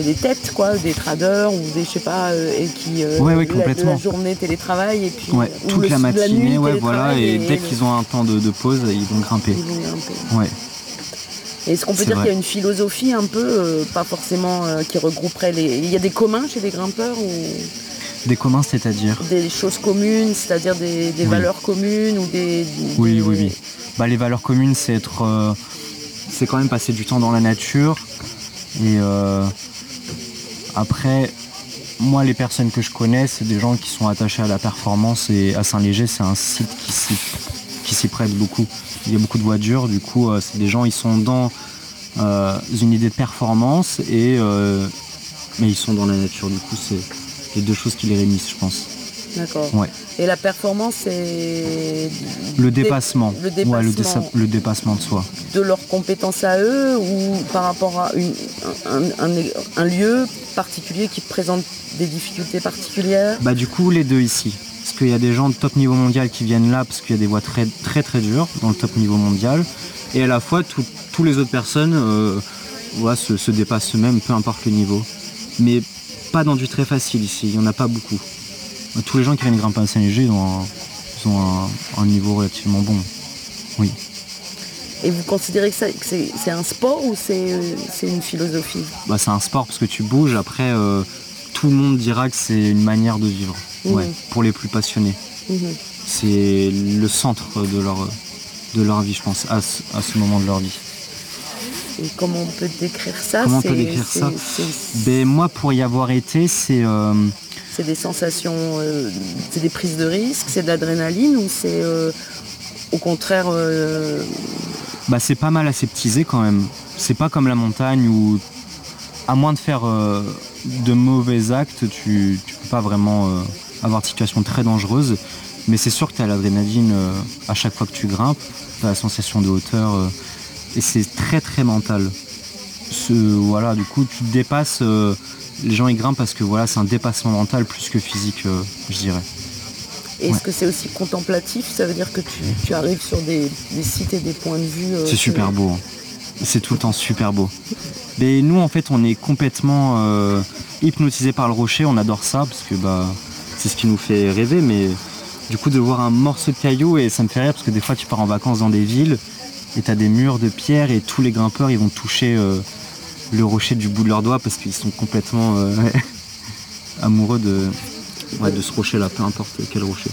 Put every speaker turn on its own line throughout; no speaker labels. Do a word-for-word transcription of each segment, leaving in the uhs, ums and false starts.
des têtes, quoi, des traders ou des, je sais pas, euh, et qui euh,
ouais, ouais,
la,
complètement.
la journée télétravail et puis
ouais,
ou
toute
le,
la matinée,
la nuit,
ouais, voilà, et,
et
dès
le...
qu'ils ont un temps de, de pause, ils vont grimper.
Ils vont grimper.
Ouais.
Est-ce qu'on peut
C'est
dire
vrai.
qu'il y a une philosophie un peu, euh, pas forcément euh, qui regrouperait les. Il y a des communs chez les grimpeurs ou
Des communs, c'est-à-dire?
des choses communes, c'est-à-dire des, des
oui.
valeurs communes ou des. des
oui, oui, oui. Bah, les valeurs communes, c'est être, euh, c'est quand même passer du temps dans la nature. Et euh, après, moi, les personnes que je connais, c'est des gens qui sont attachés à la performance. Et à Saint-Léger, c'est un site qui s'y, qui s'y prête beaucoup. Il y a beaucoup de voitures, du coup, euh, c'est des gens, ils sont dans euh, une idée de performance, et, euh, mais ils sont dans la nature. Du coup, c'est les deux choses qui les réunissent, je pense.
D'accord.
Ouais.
Et la performance, c'est...
Le dépassement.
Le dépassement.
Ouais, le, désa- le dépassement de soi.
De leurs compétences à eux ou par rapport à une, un, un, un lieu particulier qui présente des difficultés particulières?
Bah du coup, les deux ici. Parce qu'il y a des gens de top niveau mondial qui viennent là parce qu'il y a des voies très très très dures dans le top niveau mondial. Et à la fois, tous les autres personnes euh, ouais, se, se dépassent eux-mêmes, peu importe le niveau. Mais pas dans du très facile ici, il n'y en a pas beaucoup. Tous les gens qui viennent grimper à Saint-Léger, ils ont, un, ils ont un, un niveau relativement bon. Oui.
Et vous considérez que, ça, que c'est, c'est un sport ou c'est, c'est une philosophie?
Bah, c'est un sport parce que tu bouges. Après, euh, tout le monde dira que c'est une manière de vivre. Mmh. Ouais, pour les plus passionnés. Mmh. C'est le centre de leur, de leur vie, je pense, à ce, à ce moment de leur vie.
Et comment on peut décrire ça?
Comment
c'est,
on peut décrire
c'est,
ça
c'est, c'est...
Ben, moi, pour y avoir été, c'est... Euh...
C'est des sensations, euh, c'est des prises de risque, c'est de l'adrénaline ou c'est euh, au contraire... Euh...
Bah, c'est pas mal aseptisé quand même. C'est pas comme la montagne où, à moins de faire euh, de mauvais actes, tu, tu peux pas vraiment euh, avoir de situation très dangereuse. Mais c'est sûr que tu as l'adrénaline euh, à chaque fois que tu grimpes, tu as la sensation de hauteur euh, et c'est très très mental. Ce, voilà, du coup, tu te dépasses. Euh, les gens ils grimpent parce que voilà, c'est un dépassement mental plus que physique, euh, je dirais.
Est-ce
ouais.
que c'est aussi contemplatif? Ça veut dire que tu, tu arrives sur des, des sites et des points de vue euh,
C'est super que... beau. Hein. C'est tout le temps super beau. Mais nous, en fait, on est complètement euh, hypnotisés par le rocher. On adore ça parce que bah, c'est ce qui nous fait rêver. Mais du coup, de voir un morceau de caillou, et ça me fait rire parce que des fois, tu pars en vacances dans des villes et tu as des murs de pierre et tous les grimpeurs, ils vont toucher euh, le rocher du bout de leurs doigts parce qu'ils sont complètement euh, amoureux de, ouais, de ce rocher-là, peu importe quel rocher.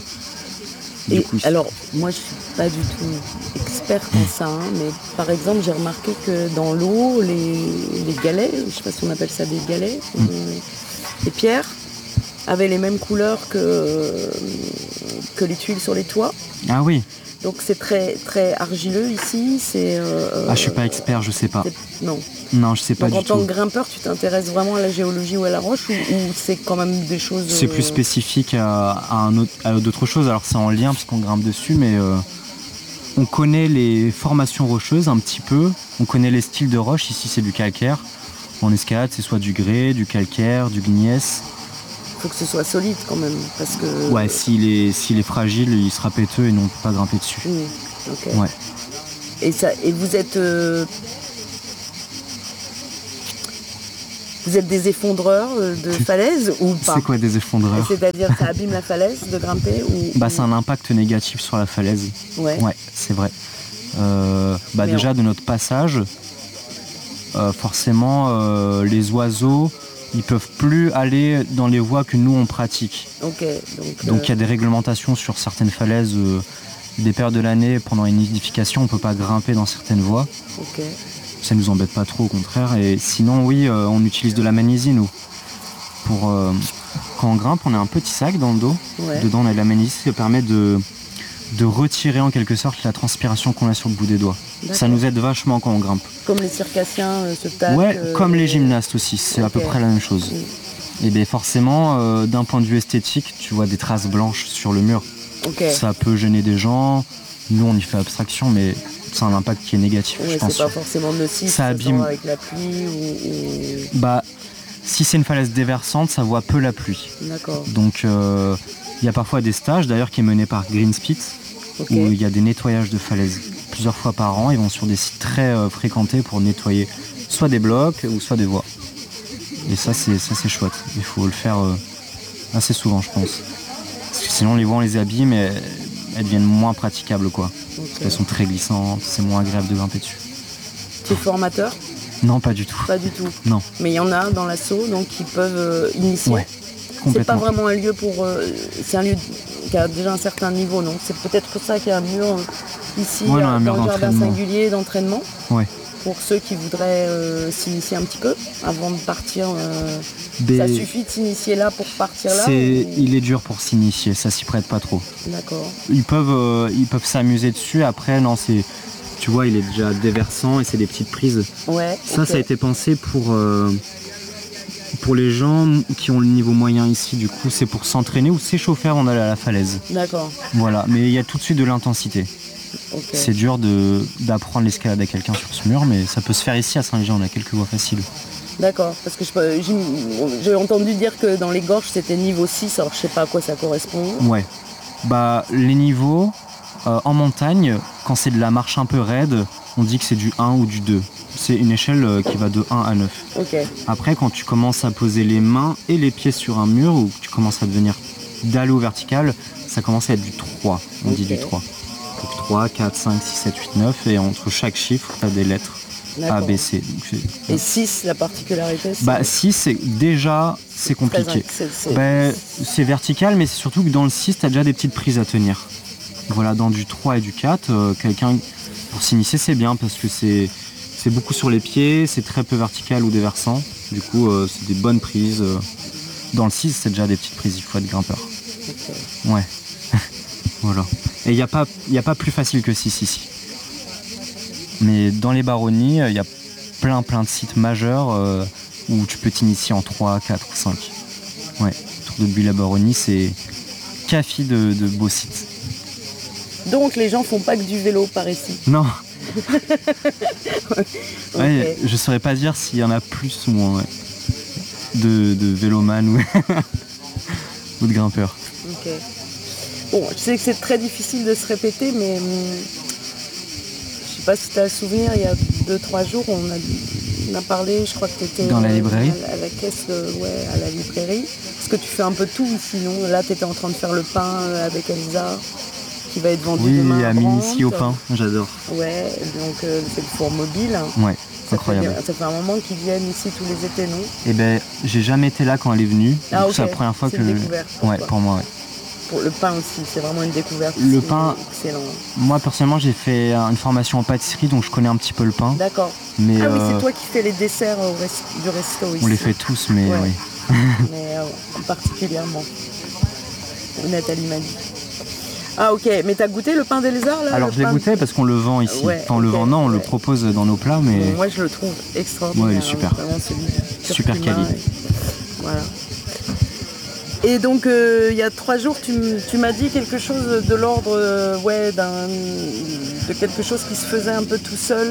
Du et coup, alors, moi, je suis pas du tout experte en ça, hein, mais par exemple, j'ai remarqué que dans l'eau, les, les galets, je sais pas si on appelle ça des galets, mm. euh, les pierres, avaient les mêmes couleurs que, euh, que les tuiles sur les toits.
Ah oui.
Donc c'est très, très argileux ici. C'est, euh,
ah, je suis pas expert, je sais pas.
Non.
Non, je sais pas.
Donc,
du tout.
En tant que grimpeur, tu t'intéresses vraiment à la géologie ou à la roche, ou, ou c'est quand même des choses...
C'est euh... plus spécifique à, à, un autre, à d'autres choses. Alors c'est en lien parce qu'on grimpe dessus, mais euh, on connaît les formations rocheuses un petit peu. On connaît les styles de roche. Ici, c'est du calcaire. En escalade, c'est soit du grès, du calcaire, du gneiss.
Il faut que ce soit solide quand même, parce que...
Ouais, s'il est, s'il est fragile, il sera péteux et nous, on ne peut pas grimper dessus.
Mmh, okay.
Ouais.
Et, ça, et vous êtes... Euh... Vous êtes des effondreurs de falaise ou pas?
C'est quoi des effondreurs?
C'est-à-dire ça abîme la falaise de grimper ou...
Bah c'est un impact négatif sur la falaise.
Ouais.
Ouais, c'est vrai. Euh, bah Mais déjà on... de notre passage, euh, forcément euh, les oiseaux, ils peuvent plus aller dans les voies que nous on pratique.
Ok. Donc,
donc
euh...
il y a des réglementations sur certaines falaises. Euh, des périodes de l'année, pendant une nidification, on peut pas grimper dans certaines voies.
Ok.
Ça nous embête pas trop, au contraire. Et sinon, oui, euh, on utilise de la magnésie, nous. Pour, euh, quand on grimpe, on a un petit sac dans le dos.
Ouais.
Dedans, on a de la magnésie qui permet de, de retirer en quelque sorte la transpiration qu'on a sur le bout des doigts. D'accord. Ça nous aide vachement quand on grimpe.
Comme les circassiens euh, se tapent.
Ouais,
euh,
comme les gymnastes aussi. C'est okay. À peu près la même chose. Mmh. Et bien forcément, euh, d'un point de vue esthétique, tu vois des traces blanches sur le mur.
Okay.
Ça peut gêner des gens. Nous, on y fait abstraction, mais c'est un impact qui est négatif,
oui,
je pense.
C'est pas forcément nocif,
ça abîme
avec la pluie ou, ou...
Bah, si c'est une falaise déversante, ça voit peu la pluie.
D'accord.
Donc, il euh, y a parfois des stages, d'ailleurs, qui est mené par Greenspit, okay. où il y a des nettoyages de falaises. Plusieurs fois par an, ils vont sur des sites très euh, fréquentés pour nettoyer soit des blocs ou soit des voies. Et ça c'est, ça, c'est chouette. Il faut le faire euh, assez souvent, je pense. Parce que sinon, les voies, on les abîme et elles deviennent moins praticables, quoi. Okay. Parce qu'elles sont très glissantes, c'est moins agréable de grimper dessus.
Tu es formateur ?
Non, pas du tout.
Pas du tout.
Non.
Mais il y en a dans l'assaut, donc qui peuvent euh, initier.
Ouais.
C'est pas vraiment un lieu pour. Euh, c'est un lieu qui a déjà un certain niveau, non ? C'est peut-être pour ça qu'il y a un mur euh, ici,
ouais, non,
euh,
un mur
dans le jardin singulier d'entraînement.
Ouais.
Pour ceux qui voudraient euh, s'initier un petit peu avant de partir. Euh,
Des...
Ça suffit de s'initier là pour partir là
c'est...
ou...
Il est dur pour s'initier, ça s'y prête pas trop.
D'accord.
Ils peuvent, euh, ils peuvent s'amuser dessus. Après, non, c'est. Tu vois, il est déjà déversant et c'est des petites prises.
Ouais.
Ça,
okay.
ça a été pensé pour. Euh... Pour les gens qui ont le niveau moyen ici, du coup, c'est pour s'entraîner ou s'échauffer avant d'aller à la falaise.
D'accord.
Voilà, mais il y a tout de suite de l'intensité. Okay. C'est dur de, d'apprendre l'escalade à quelqu'un sur ce mur, mais ça peut se faire ici à Saint-Léger, on a quelques voies faciles.
D'accord, parce que je, j'ai, j'ai entendu dire que dans les gorges c'était niveau six, alors je sais pas à quoi ça correspond.
Ouais, bah les niveaux euh, en montagne, quand c'est de la marche un peu raide, on dit que c'est du un ou du deux. C'est une échelle qui va de un à neuf.
Okay.
Après, quand tu commences à poser les mains et les pieds sur un mur, ou que tu commences à devenir d'aller au vertical, ça commence à être du trois. On okay. dit du trois. Donc trois, quatre, cinq, six, sept, huit, neuf. Et entre chaque chiffre, tu as des lettres. D'accord. A, B, C. Donc c'est...
Et six, la particularité c'est...
Bah six, c'est déjà, c'est compliqué. C'est, c'est... Bah, c'est vertical, mais c'est surtout que dans le six, tu as déjà des petites prises à tenir. Voilà, dans du trois et du quatre, euh, quelqu'un, pour s'initier, c'est bien parce que c'est... C'est beaucoup sur les pieds, c'est très peu vertical ou déversant. Du coup, euh, c'est des bonnes prises. Dans le six, c'est déjà des petites prises, il faut être grimpeur. Okay. Ouais. Voilà. Et il n'y a pas, y a pas plus facile que six ici. Mais dans les baronnies, il y a plein plein de sites majeurs euh, où tu peux t'initier en trois, quatre ou cinq. Ouais. Autour de Buis-la-Baronnie, c'est café de, de beaux sites.
Donc les gens font pas que du vélo par ici.
Non.
Okay.
Ouais, je saurais pas dire s'il y en a plus ou moins ouais. de, de vélomanes ou, ou de grimpeurs.
Ok. Bon, je sais que c'est très difficile de se répéter, mais hum, je sais pas si tu as le souvenir, il y a deux trois jours, on a, on a parlé, je crois que tu étais
dans la librairie,
à, à la caisse, de, ouais, à la librairie. Parce que tu fais un peu tout ici, non ? Là, tu étais en train de faire le pain avec Elsa. Qui va être vendu
oui,
demain
à Minici au pain, j'adore.
Ouais, donc euh, c'est le four mobile.
Ouais,
ça
incroyable.
Fait, ça fait un moment qu'ils viennent ici tous les étés, non ?
Eh ben, j'ai jamais été là quand elle est venue.
Ah, okay.
C'est la première fois
c'est
que.
Une découverte pour
ouais,
toi.
pour moi, ouais.
Pour le pain aussi, c'est vraiment une découverte.
Le pain,
excellent.
Moi personnellement, j'ai fait une formation en pâtisserie, donc je connais un petit peu le pain.
D'accord.
Mais
ah
euh...
oui, c'est toi qui fais les desserts au rest... du resto ici.
On les fait tous, mais
ouais.
oui.
mais euh, particulièrement. Nathalie m'a dit. Ah ok, mais t'as goûté le pain d'Elsa là ?
Alors je l'ai
pain...
goûté parce qu'on le vend ici.
Ouais,
enfin on
okay,
le vend, non, on
ouais.
le propose dans nos plats, mais...
Bon, moi je le trouve extraordinaire.
Ouais, il est super.
Vraiment,
super quali.
Et... Voilà. Et donc il euh, y a trois jours, tu, m- tu m'as dit quelque chose de l'ordre euh, ouais, d'un, de quelque chose qui se faisait un peu tout seul,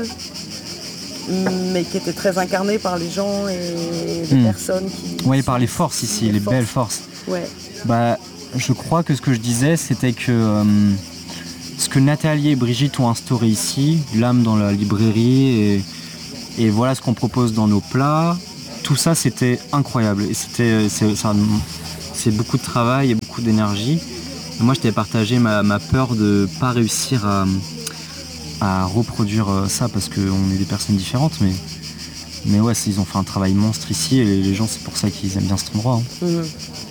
mais qui était très incarné par les gens et les mmh. personnes qui...
Oui, par les forces ici, les, les forces. belles forces.
Ouais.
Bah, je crois que ce que je disais, c'était que euh, ce que Nathalie et Brigitte ont instauré ici, l'âme dans la librairie, et, et voilà ce qu'on propose dans nos plats, tout ça, c'était incroyable. Et c'était, c'est, ça, c'est beaucoup de travail et beaucoup d'énergie. Et moi, je t'avais partagé ma, ma peur de ne pas réussir à, à reproduire ça, parce qu'on est des personnes différentes, mais... Mais ouais, ils ont fait un travail monstre ici et les gens, c'est pour ça qu'ils aiment bien cet endroit. Hein. Mmh.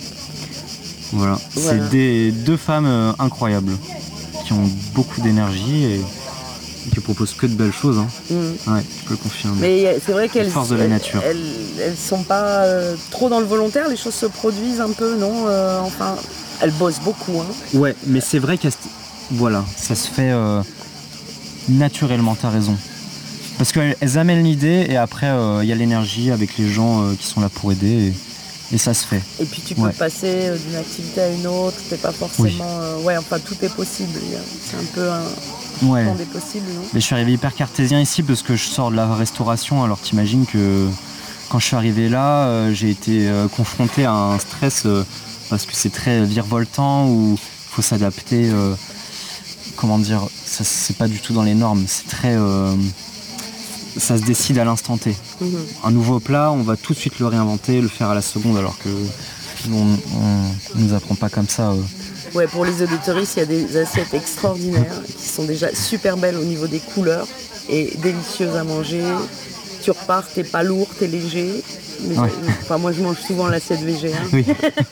Voilà. voilà, c'est des, deux femmes euh, incroyables qui ont beaucoup d'énergie et, et qui proposent que de belles choses. Hein. Mmh. Ouais, je peux le confirmer.
Mais c'est vrai qu'elles
force de la nature.
Elles, elles, elles sont pas euh, trop dans le volontaire, les choses se produisent un peu, non euh, Enfin, elles bossent beaucoup. Hein.
Ouais, mais c'est vrai qu'elles, voilà, ça se fait euh, naturellement. T'as raison. Parce qu'elles amènent l'idée et après il euh, y a l'énergie avec les gens euh, qui sont là pour aider et, et ça se fait.
Et puis tu peux
ouais.
passer euh, d'une activité à une autre, t'es pas forcément... Oui. Euh, ouais, enfin tout est possible, c'est un peu un
ouais.
temps des possibles, non ?
Mais je suis arrivé hyper cartésien ici parce que je sors de la restauration, alors t'imagines que quand je suis arrivé là, euh, j'ai été euh, confronté à un stress euh, parce que c'est très virevoltant où il faut s'adapter, euh, comment dire, ça, c'est pas du tout dans les normes, c'est très... Euh, ça se décide à l'instant T. Mmh. Un nouveau plat, on va tout de suite le réinventer, le faire à la seconde, alors que nous, on ne nous apprend pas comme ça. Euh.
Ouais, pour les auditoristes, il y a des assiettes extraordinaires qui sont déjà super belles au niveau des couleurs et délicieuses à manger. Tu repars, t'es pas lourd, t'es léger. Mais ouais. Enfin, moi, je mange souvent l'assiette végé. Hein. Oui.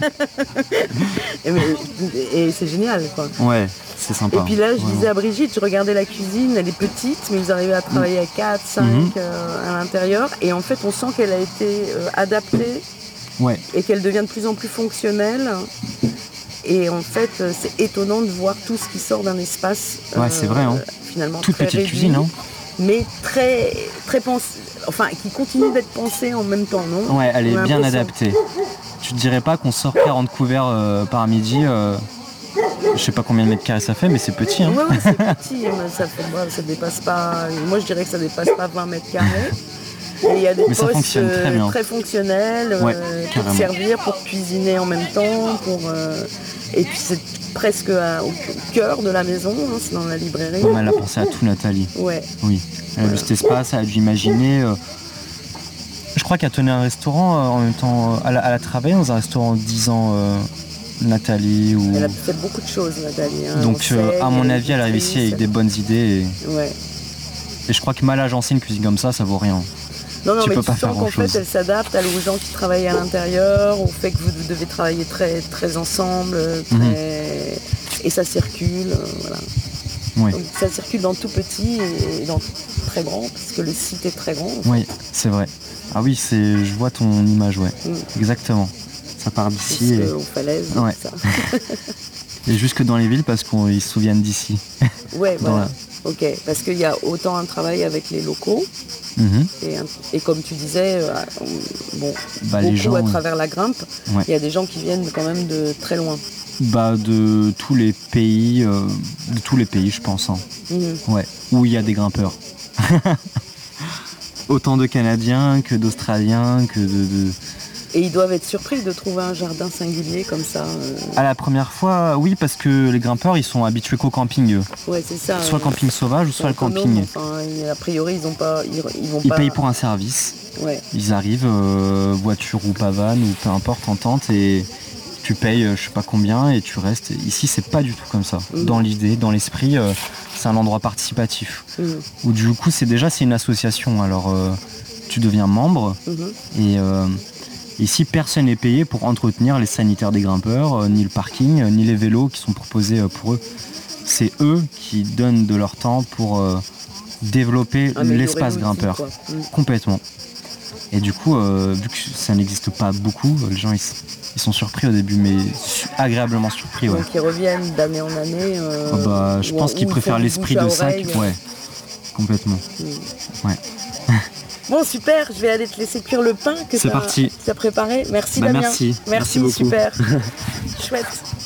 et, mais, et c'est génial, quoi.
Ouais, c'est sympa.
Et puis là, je
vraiment.
disais à Brigitte, je regardais la cuisine, elle est petite, mais vous arrivez à travailler à quatre, cinq mmh. euh, à l'intérieur. Et en fait, on sent qu'elle a été euh, adaptée
ouais.
et qu'elle devient de plus en plus fonctionnelle. Et en fait, c'est étonnant de voir tout ce qui sort d'un espace.
Ouais, euh, c'est vrai. Hein.
Finalement,
toute
très
petite
réduit,
cuisine, hein.
Mais très, très pensée. Enfin, qui continue d'être pensée en même temps, non ?
Ouais, elle est bien adaptée. Tu te dirais pas qu'on sort quarante couverts euh, par midi euh, je sais pas combien de mètres carrés ça fait, mais c'est petit. Hein.
Ouais, ouais, c'est petit. ça, fait, ouais, ça dépasse pas. Moi, je dirais que ça dépasse pas vingt mètres carrés. Et il y a des
mais
postes
très,
très fonctionnels
ouais,
euh, pour servir, pour cuisiner en même temps. Pour, euh, et puis c'est presque à, au cœur de la maison, hein, c'est dans la librairie.
Comme elle a pensé à tout, Nathalie.
Ouais.
Oui. Elle a vu cet espace, elle a dû imaginer. Euh, je crois qu'elle tenait un restaurant euh, en même temps. Elle a, elle a travaillé dans un restaurant dix ans, euh, Nathalie. Ou...
Elle a fait beaucoup de choses, Nathalie. Hein,
donc, euh, à mon avis, elle a réussi avec des bonnes idées. Et,
ouais.
et je crois que mal agencée, une cuisine comme ça, ça vaut rien.
Non, non,
tu
mais
peux
tu
pas
sens
faire
qu'en
grand-chose.
fait, elle s'adapte aux gens qui travaillent à l'intérieur, au fait que vous devez travailler très, très ensemble, très... Mm-hmm. et ça circule, euh, voilà.
Oui.
Donc, ça circule dans tout petit et dans très grand, parce que le site est très grand. En fait.
Oui, c'est vrai. Ah oui, c'est, je vois ton image, ouais. Mm. Exactement. Ça part d'ici.
Jusque
et...
aux falaises,
ouais.
ça.
Et jusque dans les villes, parce qu'ils se souviennent d'ici.
Ouais, voilà. La... Ok, parce qu'il y a autant un travail avec les locaux, mmh. et, un, et comme tu disais, euh, bon, bah, beaucoup les gens, à travers la grimpe, il ouais. y a des gens qui viennent quand même de très loin.
Bah, de tous les pays, euh, de tous les pays, je pense. Hein. Mmh. Ouais, où il y a des grimpeurs. Autant de Canadiens que d'Australiens, que de... de...
Et ils doivent être surpris de trouver un jardin singulier comme ça. Euh...
À la première fois, oui, parce que les grimpeurs, ils sont habitués qu'au camping, eux.
Ouais, c'est ça.
Soit le camping sauvage, ou soit le camping.
Enfin, a priori, ils ont pas, ils, ils vont
ils
pas.
Ils payent pour un service.
Ouais.
Ils arrivent, euh, voiture ou pavane, ou peu importe, en tente, et tu payes, euh, je sais pas combien, et tu restes. Ici, c'est pas du tout comme ça. Mmh. Dans l'idée, dans l'esprit, euh, c'est un endroit participatif. Mmh. Où du coup, c'est déjà c'est une association. Alors, euh, tu deviens membre, mmh. et euh, ici, personne n'est payé pour entretenir les sanitaires des grimpeurs, euh, ni le parking, euh, ni les vélos qui sont proposés euh, pour eux. C'est eux qui donnent de leur temps pour euh, développer Améliorer l'espace grimpeur. Mmh. Complètement. Et du coup, euh, vu que ça n'existe pas beaucoup, les gens ils, ils sont surpris au début, mais agréablement surpris. Ouais.
Donc ils reviennent d'année en année. Euh,
ah bah, je pense qu'ils préfèrent l'esprit de sac. Ouais, complètement. Mmh. Ouais.
Bon, super, je vais aller te laisser cuire le pain que tu as préparé. Merci
bah,
Damien.
Merci.
Merci,
merci beaucoup.
Super. Chouette.